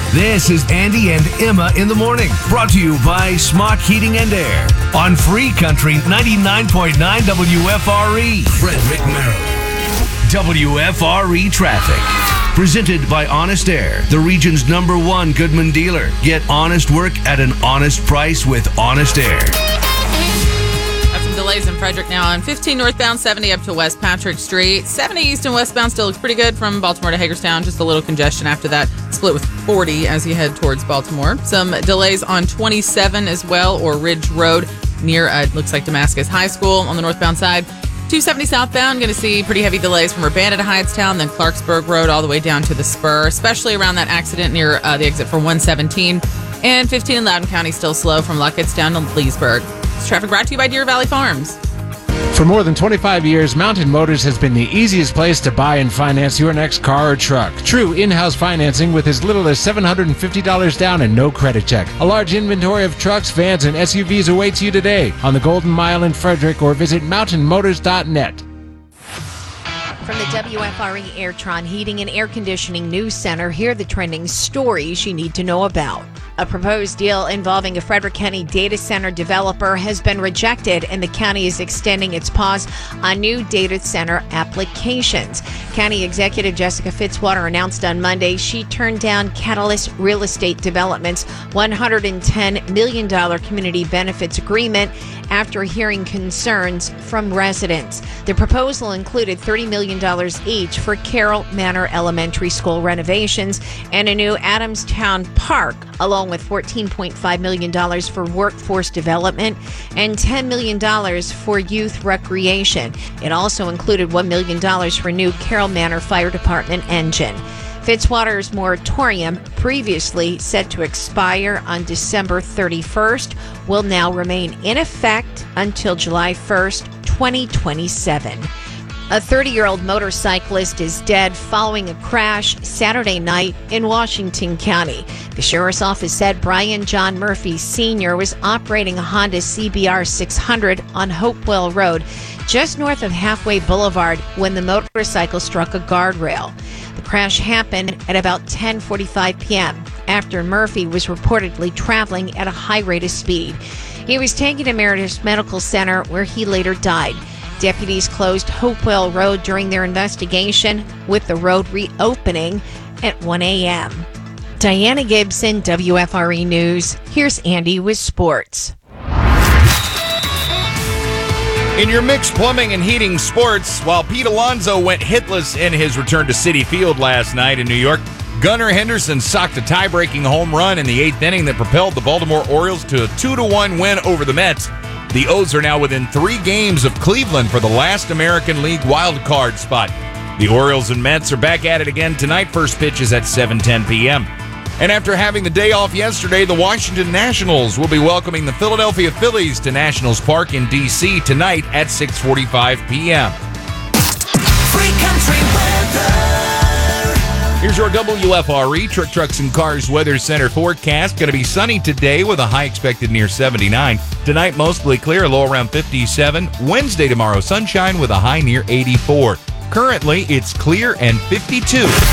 This is Andy and Emma in the morning, brought to you by Smock Heating and Air on Free Country 99.9 WFRE, Frederick, Maryland. WFRE traffic. Presented by Honest Air, the region's #1 Goodman dealer. Get honest work at an honest price with Honest Air. Got some delays in Frederick now on 15 northbound, 70 up to West Patrick Street. 70 east and westbound still looks pretty good from Baltimore to Hagerstown. Just a little congestion after that. Split with 40 as you head towards Baltimore. Some delays on 27 as well, or Ridge Road near, looks like Damascus High School on the northbound side. 270 southbound, going to see pretty heavy delays from Urbana to Hyattstown, then Clarksburg Road all the way down to the Spur, especially around that accident near the exit for 117. And 15 in Loudoun County still slow from Luckett's down to Leesburg. This traffic brought to you by Deer Valley Farms. For more than 25 years, Mountain Motors has been the easiest place to buy and finance your next car or truck. True in-house financing with as little as $750 down and no credit check. A large inventory of trucks, vans, and SUVs awaits you today on the Golden Mile in Frederick, or visit mountainmotors.net. From the WFRE Airtron Heating and Air Conditioning News Center, here are the trending stories you need to know about. A proposed deal involving a Frederick County data center developer has been rejected, and the county is extending its pause on new data center applications. County Executive Jessica Fitzwater announced on Monday she turned down Catalyst Real Estate Development's $110 million community benefits agreement after hearing concerns from residents. The proposal included $30 million each for Carroll Manor Elementary School renovations and a new Adamstown Park, along with $14.5 million for workforce development and $10 million for youth recreation. It also included $1 million for new Carroll Manor Fire Department engine. Fitzwater's moratorium, previously set to expire on December 31st, will now remain in effect until July 1st, 2027. A 30-year-old motorcyclist is dead following a crash Saturday night in Washington County. The sheriff's office said Brian John Murphy Sr. was operating a Honda CBR 600 on Hopewell Road, just north of Halfway Boulevard, when the motorcycle struck a guardrail. The crash happened at about 10:45 p.m. after Murphy was reportedly traveling at a high rate of speed. He was taken to Meritus Medical Center, where he later died. Deputies closed Hopewell Road during their investigation, with the road reopening at 1 a.m. Diana Gibson, WFRE News. Here's Andy with sports. In your mixed plumbing and heating sports, while Pete Alonso went hitless in his return to Citi Field last night in New York, Gunnar Henderson socked a tie-breaking home run in the 8th inning that propelled the Baltimore Orioles to a 2-1 win over the Mets. The O's are now within 3 games of Cleveland for the last American League wild card spot. The Orioles and Mets are back at it again tonight. First pitch is at 7:10 p.m. And after having the day off yesterday, the Washington Nationals will be welcoming the Philadelphia Phillies to Nationals Park in D.C. tonight at 6:45 p.m. Free Country weather. Here's your WFRE Trucks and Cars Weather Center forecast. Going to be sunny today with a high expected near 79. Tonight, mostly clear, low around 57. Wednesday, tomorrow, sunshine with a high near 84. Currently, it's clear and 52.